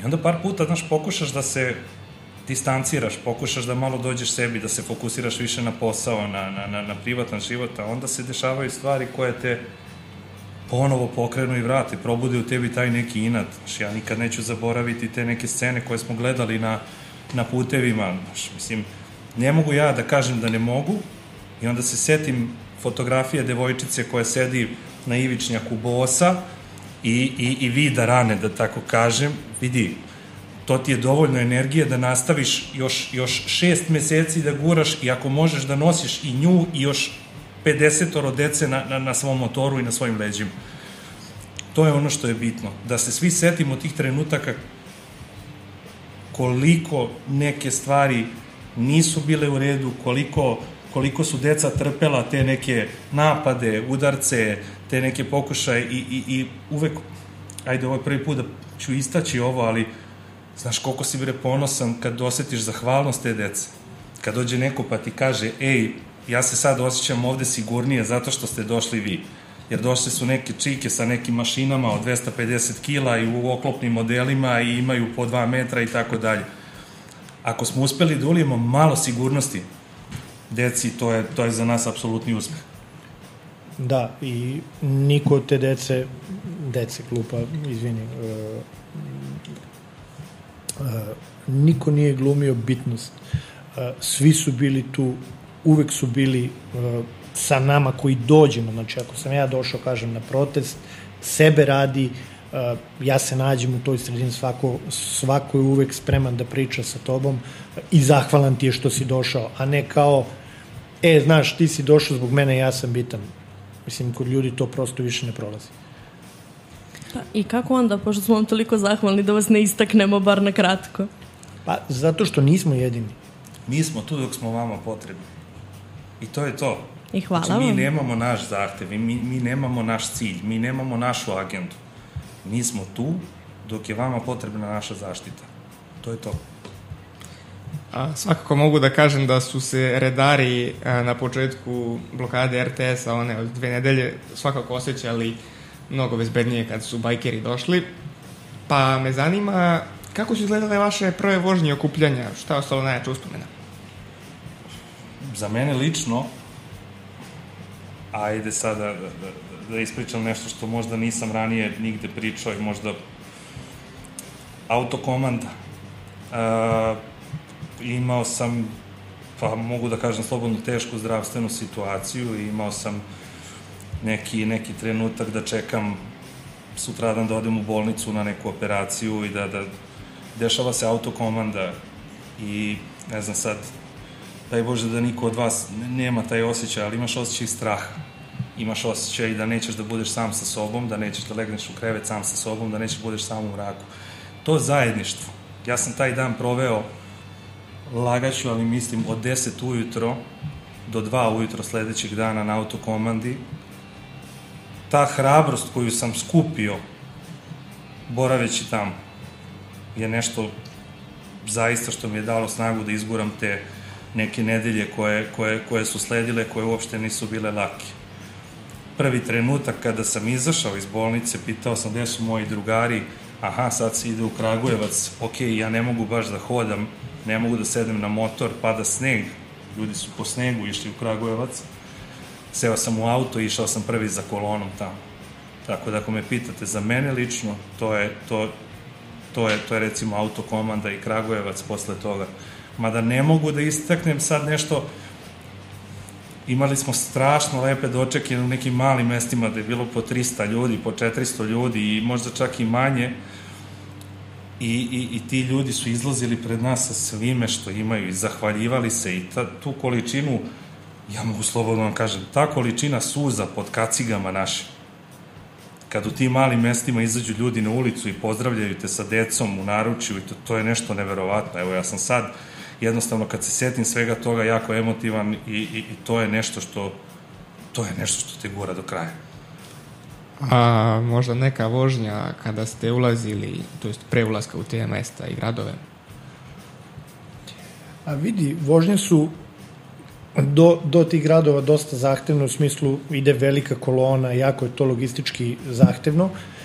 I onda par puta, znaš, pokušaš da se distanciraš, pokušaš da malo dođeš sebi, da se fokusiraš više na posao, na privatan život, a onda se dešavaju stvari koje te ponovo pokrenu i vrate, probude u tebi taj neki inat. Znaš, ja nikad neću zaboraviti te neke scene koje smo gledali na putevima. Znaš, mislim, ne mogu ja da kažem da ne mogu i onda se setim fotografije devojčice koja sedi na ivičnjaku bosa i vida rane, da tako kažem. Vidi, to ti je dovoljno energije da nastaviš još 6 meseci da guraš i ako možeš da nosiš i nju i još 50 dece na svom motoru i na svojim leđima. To je ono što je bitno. Da se svi setimo tih trenutaka koliko neke stvari nisu bile u redu, koliko su deca trpela te neke napade, udarce, te neke pokušaje i uvek, ajde, ovo je prvi put da ću istaći ovo, ali znaš koliko si bre ponosan kad osetiš zahvalnost te dece. Kad dođe neko pa ti kaže, ej, ja se sad osjećam ovde sigurnije zato što ste došli vi. Jer došle su neke čike sa nekim mašinama od 250 kila i u oklopnim modelima i imaju po 2 metra i tako dalje. Ako smo uspeli da ulijemo malo sigurnosti deci, to je za nas apsolutni uspeh. Da, i niko od te dece glupa, izvini, niko nije glumio bitnost. Svi su bili tu, uvek su bili sa nama koji dođemo, znači ako sam ja došao, kažem, na protest, sebe radi, ja se nađem u toj sredini, svako je uvek spreman da priča sa tobom i zahvalan ti je što si došao, a ne kao, znaš, ti si došao zbog mene, ja sam bitan. Mislim, kod ljudi to prosto više ne prolazi. Pa, i kako onda, pošto smo vam toliko zahvalni, da vas ne istaknemo bar na kratko? Pa, zato što nismo jedini. Mi smo tu dok smo vama potrebni. I to je to. I hvala znači, vam. mi nemamo naš zahtev, mi nemamo naš cilj, mi nemamo našu agendu. Mi smo tu dok je vama potrebna naša zaštita. To je to. Svakako mogu da kažem da su se redari na početku blokade RTS-a, one od 2 nedelje, svakako osjećali mnogo bezbednije kad su bajkeri došli. Pa me zanima kako su izgledale vaše prve vožnje i okupljanja? Šta je ostalo najjače uspomena? Za mene lično, ajde sada da ispričam nešto što možda nisam ranije nigde pričao i možda autokomanda. Imao sam, pa mogu da kažem slobodno, tešku zdravstvenu situaciju i imao sam neki trenutak da čekam sutradan da odem u bolnicu na neku operaciju i da dešava se autokomanda i ne znam sad, daj Bože da niko od vas nema taj osjećaj, ali imaš osjećaj straha. Imaš osjećaj da nećeš da budeš sam sa sobom, da nećeš da legneš u krevet sam sa sobom, da nećeš da budeš sam u mraku. To zajedništvo. Ja sam taj dan proveo, lagaću, ali mislim, od 10 ujutro do 2 ujutro sledećeg dana na autokomandi. Ta hrabrost koju sam skupio boraveći tamo je nešto zaista što mi je dalo snagu da izguram te neke nedelje koje su sledile, koje uopšte nisu bile lake. Prvi trenutak kada sam izašao iz bolnice, pitao sam gde su moji drugari, aha, sad se ide u Kragujevac, ja ne mogu baš da hodam, ne mogu da sedem na motor, pada sneg, ljudi su po snegu išli u Kragujevac, seo sam u auto i išao sam prvi za kolonom tamo. Tako da ako me pitate, za mene lično, to je recimo autokomanda i Kragujevac posle toga. Mada ne mogu da istaknem sad nešto, imali smo strašno lepe dočeke u nekim malim mestima da je bilo po 300 ljudi, po 400 ljudi i možda čak i manje i ti ljudi su izlazili pred nas sa svime što imaju i zahvaljivali se i tu količinu, ja mogu slobodno vam kažem, ta količina suza pod kacigama našim, kad u tim malim mestima izađu ljudi na ulicu i pozdravljaju te sa decom u naručju i to je nešto neverovatno. Evo, ja sam sad jednostavno kad se setim svega toga jako emotivan i to je nešto što te gura do kraja. A možda neka vožnja kada ste ulazili, to jest pre ulaska u te mesta i gradove? A vidi, vožnje su do tih gradova dosta zahtevno, u smislu ide velika kolona, jako je to logistički zahtevno